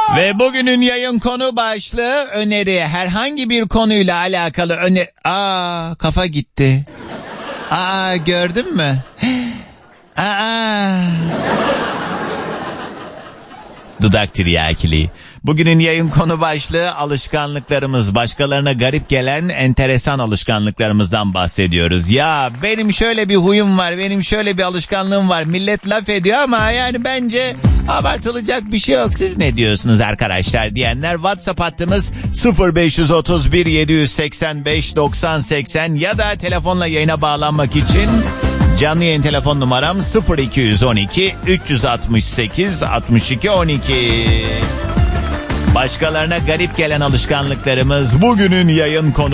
Ve bugünün yayın konu başlığı öneri. Herhangi bir konuyla alakalı öneri... Kafa gitti. Gördün mü? Dudak tiryakiliği. Bugünün yayın konu başlığı alışkanlıklarımız. Başkalarına garip gelen enteresan alışkanlıklarımızdan bahsediyoruz. Ya benim şöyle bir huyum var, benim şöyle bir alışkanlığım var. Millet laf ediyor ama yani bence abartılacak bir şey yok. Siz ne diyorsunuz arkadaşlar diyenler WhatsApp hattımız 0531 785 90 80 ya da telefonla yayına bağlanmak için canlı yayın telefon numaram 0212 368 62 12. Başkalarına garip gelen alışkanlıklarımız bugünün yayın konusu.